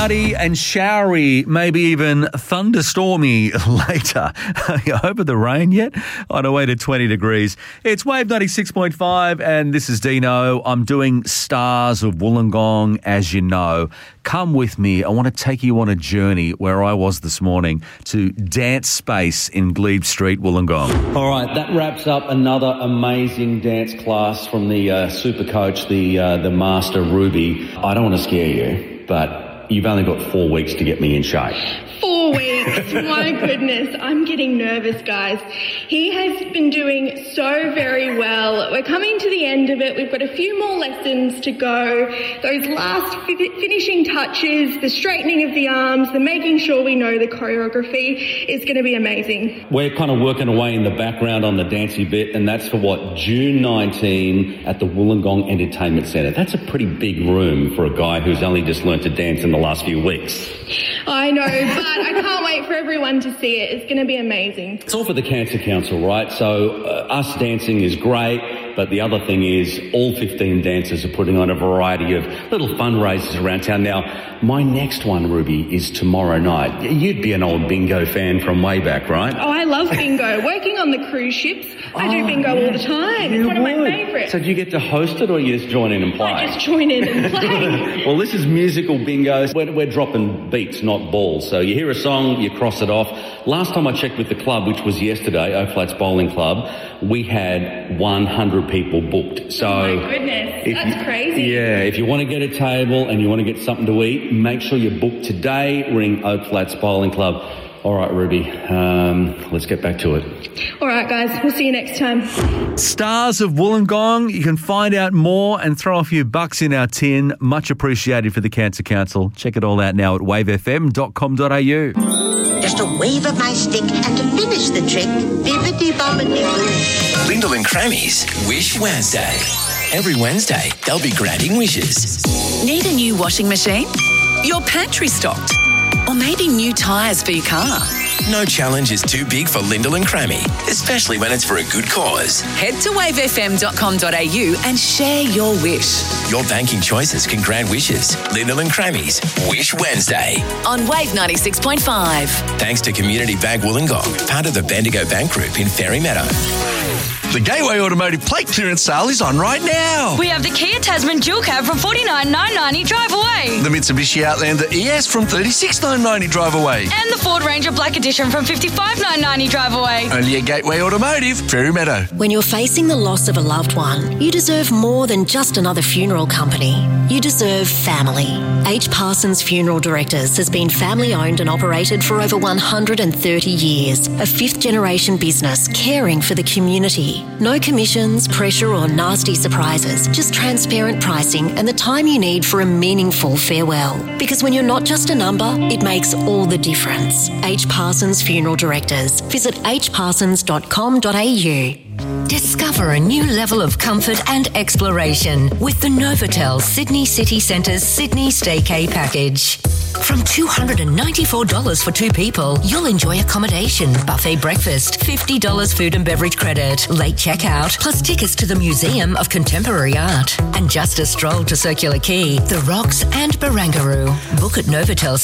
Cloudy and showery, maybe even thunderstormy later. Over the rain yet? On our way to 20 degrees. It's Wave 96.5 and this is Dino. I'm doing Stars of Wollongong, as you know. Come with me. I want to take you on a journey where I was this morning to Dance Space in Glebe Street, Wollongong. All right, that wraps up another amazing dance class from the super coach, the master Ruby. I don't want to scare you, but you've only got 4 weeks to get me in shape. 4 weeks. My goodness. I'm getting nervous, guys. He has been doing so very well. We're coming to the end of it. We've got a few more lessons to go. Those last finishing touches, the straightening of the arms, the making sure we know the choreography is going to be amazing. We're kind of working away in the background on the dancey bit, and that's for June 19 at the Wollongong Entertainment Centre. That's a pretty big room for a guy who's only just learnt to dance in the last few weeks. I know, but I can't wait for everyone to see it. It's going to be amazing. It's all for the Cancer Council, right? So us dancing is great, but the other thing is all 15 dancers are putting on a variety of little fundraisers around town. Now, my next one, Ruby, is tomorrow night. You'd be an old bingo fan from way back, right? Oh, I love bingo. Working on the cruise ships, I do bingo all the time. It's one of my favourites. So do you get to host it or you just join in and play? I just join in and play. Well, this is musical bingo. We're dropping beats, not balls. So you hear a song, you cross it off. Last time I checked with the club, which was yesterday, Oak Flats Bowling Club, we had 100 people booked. So oh my goodness, that's crazy. Yeah, if you want to get a table and you want to get something to eat, make sure you book today. Ring Oak Flats Bowling Club. All right, Ruby, let's get back to it. All right, guys, we'll see you next time. Stars of Wollongong. You can find out more and throw a few bucks in our tin. Much appreciated for the Cancer Council. Check it all out now at wavefm.com.au. Just a wave of my stick and to finish the trick, bibbidi-bobbidi-boo. Lyndall and Crammy's Wish Wednesday. Every Wednesday, they'll be granting wishes. Need a new washing machine? Your pantry stocked? Or maybe new tyres for your car? No challenge is too big for Lyndall and Crammy, especially when it's for a good cause. Head to wavefm.com.au and share your wish. Your banking choices can grant wishes. Lyndall and Crammy's Wish Wednesday. On Wave 96.5. Thanks to Community Bank Wollongong, part of the Bendigo Bank Group in Fairy Meadow. The Gateway Automotive plate clearance sale is on right now. We have the Kia Tasman dual cab from $49,990 drive away. The Mitsubishi Outlander ES from $36,990 drive away. And the Ford Ranger Black Edition from $55,990 drive away. Only at Gateway Automotive, Fairy Meadow. When you're facing the loss of a loved one, you deserve more than just another funeral company. You deserve family. H. Parsons Funeral Directors has been family owned and operated for over 130 years. A fifth-generation business caring for the community. No commissions, pressure or nasty surprises, just transparent pricing and the time you need for a meaningful farewell. Because when you're not just a number, it makes all the difference. H. Parsons Funeral Directors. Visit hparsons.com.au. Discover a new level of comfort and exploration with the Novotel Sydney City Centre's Sydney Staycay package. From $294 for 2 people, you'll enjoy accommodation, buffet breakfast, $50 food and beverage credit, late checkout, plus tickets to the Museum of Contemporary Art, and just a stroll to Circular Quay, The Rocks and Barangaroo. Book at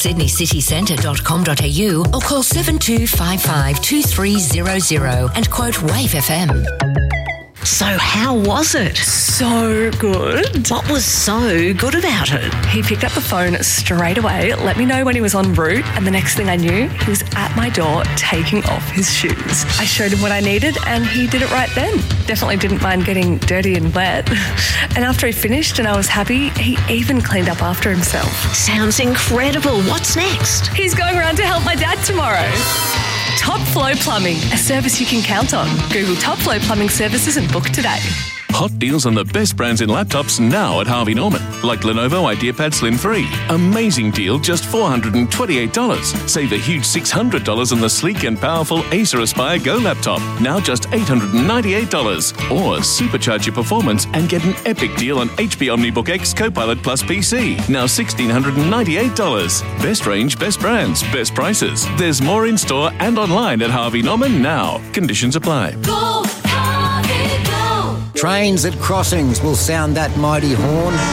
novatelcitycentre.com.au or call 7255 2300 and quote Wave FM. So how was it? So good. What was so good about it? He picked up the phone straight away, let me know when he was en route, and the next thing I knew, he was at my door taking off his shoes. I showed him what I needed and he did it right then. Definitely didn't mind getting dirty and wet. And after he finished and I was happy, he even cleaned up after himself. Sounds incredible. What's next? He's going around to help my dad tomorrow. Top Flow Plumbing, a service you can count on. Google Top Flow Plumbing Services and book today. Hot deals on the best brands in laptops now at Harvey Norman, like Lenovo IdeaPad Slim 3. Amazing deal, just $428. Save a huge $600 on the sleek and powerful Acer Aspire Go laptop, now just $898. Or supercharge your performance and get an epic deal on HP OmniBook X Copilot Plus PC, now $1,698. Best range, best brands, best prices. There's more in store and online at Harvey Norman now. Conditions apply. Go, Harvey, go! Trains at crossings will sound that mighty horn. Take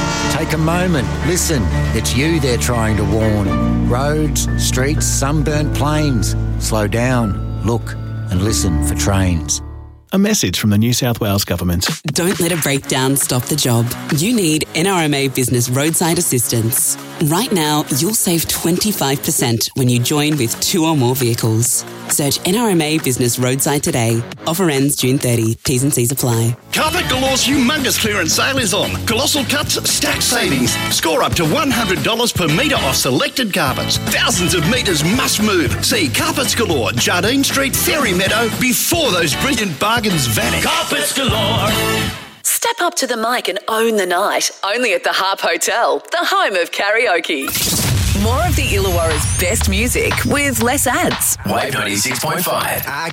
Take a moment, listen, it's you they're trying to warn. Roads, streets, sunburnt plains. Slow down, look and listen for trains. A message from the New South Wales Government. Don't let a breakdown stop the job. You need NRMA Business Roadside Assistance. Right now, you'll save 25% when you join with 2 or more vehicles. Search NRMA Business Roadside today. Offer ends June 30. T's and C's apply. Carpet Galore's humongous clearance sale is on. Colossal cuts, stacked savings. Score up to $100 per metre off selected carpets. Thousands of metres must move. See Carpets Galore, Jardine Street, Fairy Meadow, before those brilliant bargains vanish. Carpets Galore. Step up to the mic and own the night. Only at the Harp Hotel, the home of karaoke. More of the Illawarra's best music with less ads. Wave 96.5.